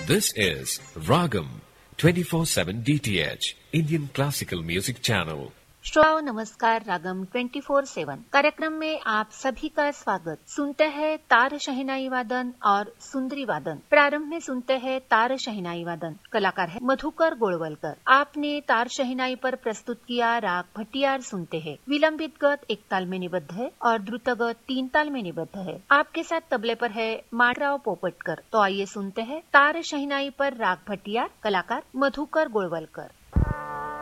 This is Ragam 24/7 DTH Indian Classical Music Channel. श्रोताओं नमस्कार। रागम 24/7 कार्यक्रम में आप सभी का स्वागत। सुनते हैं तार शहनाई वादन और सुंदरी वादन। प्रारंभ में सुनते हैं तार शहनाई वादन, कलाकार है मधुकर गोळवलकर। आपने तार शहनाई पर प्रस्तुत किया राग भट्टियार सुनते हैं। विलंबित गत 1 ताल में निबद्ध है और द्रुत गत 3 ताल में निबद्ध है। आपके साथ तबले पर है माणराव पोपटकर। तो आइए सुनते हैं तार शहनाई पर राग भट्टियार, कलाकार मधुकर गोळवलकर।